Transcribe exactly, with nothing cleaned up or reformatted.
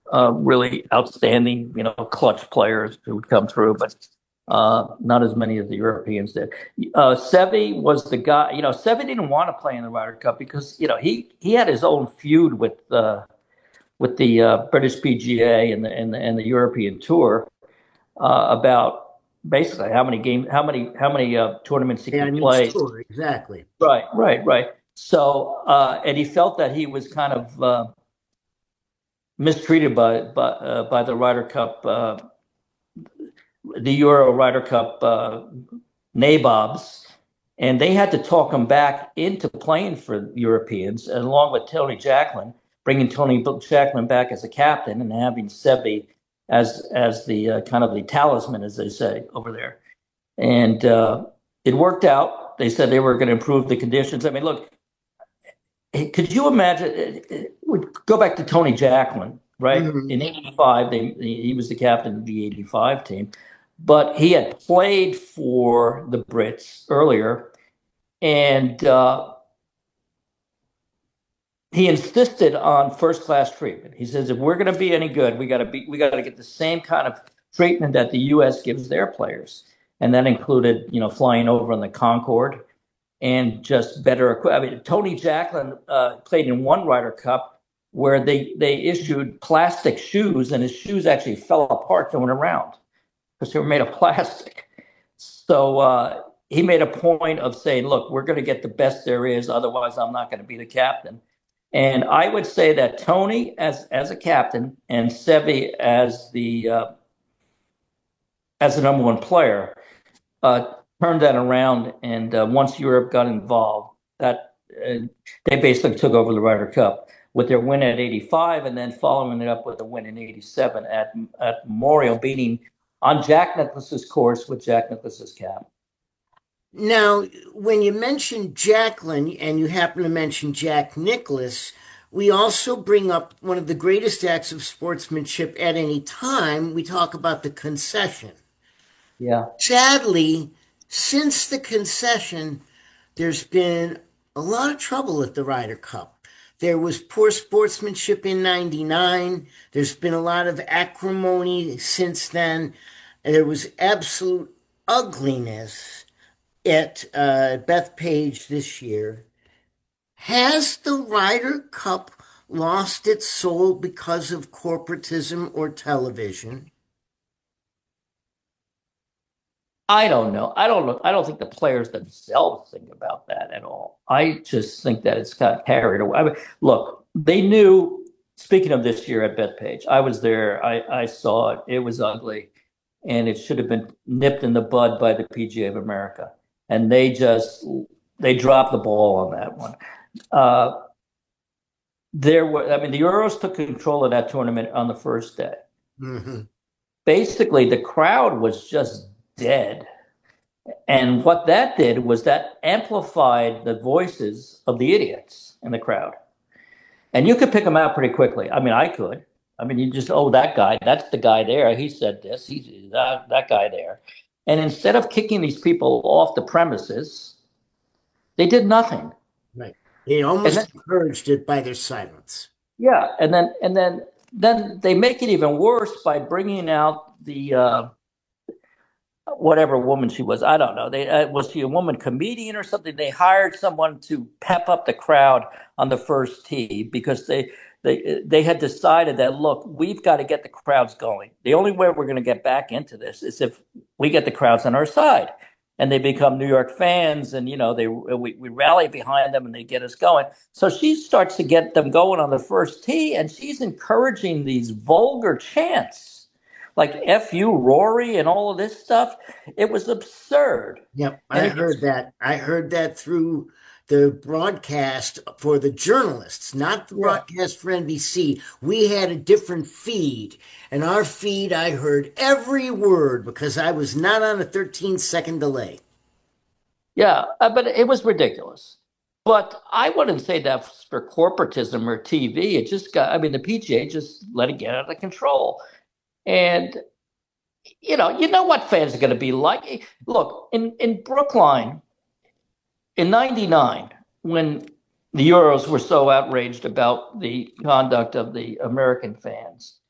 uh, really outstanding, you know, clutch players who would come through, but uh, not as many as the Europeans did. Uh, Seve was the guy, you know, Seve didn't want to play in the Ryder Cup because, you know, he, he had his own feud with uh, with the uh, British P G A and the, and the, and the European Tour uh, about basically how many games, how many, how many uh, tournaments he Yeah, could on each play. tour, exactly. Right, right, right. So, uh, and he felt that he was kind of uh, mistreated by by uh, by the Ryder Cup, uh, the Euro Ryder Cup uh, nabobs, and they had to talk him back into playing for Europeans, and along with Tony Jacklin, bringing Tony Jacklin back as a captain and having Seve as as the uh, kind of the talisman, as they say over there, and uh, it worked out. They said they were going to improve the conditions. I mean, look, could you imagine? Go back to Tony Jacklin, right? Hmm. In eighty-five, they, he was the captain of the eighty-five team, but he had played for the Brits earlier, and uh, he insisted on first class treatment. He says, if we're going to be any good, we got to be, we got to get the same kind of treatment that the U S gives their players, and that included, you know, flying over on the Concorde and just better equipped. I mean, Tony Jacklin uh, played in one Ryder Cup where they they issued plastic shoes, and his shoes actually fell apart going around because they were made of plastic. So uh, he made a point of saying, "Look, we're going to get the best there is. Otherwise, I'm not going to be the captain." And I would say that Tony, as as a captain, and Seve as the uh, as the number one player, uh, turned that around. And uh, once Europe got involved, that uh, they basically took over the Ryder Cup with their win at eighty-five, and then following it up with a win in eighty-seven at at Memorial, beating on Jack Nicklaus's course with Jack Nicklaus's cap. Now, when you mention Jacqueline and you happen to mention Jack Nicklaus, we also bring up one of the greatest acts of sportsmanship at any time. We talk about the concession. Yeah, Sadly, since the concession, there's been a lot of trouble at the Ryder Cup. There was poor sportsmanship in ninety-nine. There's been a lot of acrimony since then. There was absolute ugliness at uh, Bethpage this year. Has the Ryder Cup lost its soul because of corporatism or television? I don't know. I don't know. I don't think the players themselves think about that at all. I just think that it's got carried away. I mean, look, they knew. Speaking of this year at Bethpage, I was there. I, I saw it. It was ugly, and it should have been nipped in the bud by the P G A of America. And they just they dropped the ball on that one. Uh, there were. I mean, the Euros took control of that tournament on the first day. Hmm. Basically, the crowd was just dead. And what that did was that amplified the voices of the idiots in the crowd. And you could pick them out pretty quickly. I mean, I could. I mean, you just, oh, that guy, that's the guy there. He said this, he's that, that guy there. And instead of kicking these people off the premises, they did nothing. Right. They And then, almost encouraged it by their silence. yeah, and then, and then, then they make it even worse by bringing out the, uh, whatever woman she was. I don't know. They uh, was she a woman comedian or something? They hired someone to pep up the crowd on the first tee because they they they had decided that look, we've got to get the crowds going. The only way we're going to get back into this is if we get the crowds on our side. And they become New York fans, and you know they we, we rally behind them, and they get us going. So she starts to get them going on the first tee, and she's encouraging these vulgar chants like F you, Rory, and all of this stuff. It was absurd. Yep, And I it heard just, that. I heard that through the broadcast for the journalists, not the yeah. broadcast for N B C. We had a different feed, and our feed, I heard every word because I was not on a thirteen second delay. Yeah, uh, but it was ridiculous. But I wouldn't say that's for corporatism or T V. It just got, I mean, the P G A just let it get out of control. And, you know, you know what fans are going to be like. Look, in, in Brookline in ninety-nine, when the Euros were so outraged about the conduct of the American fans,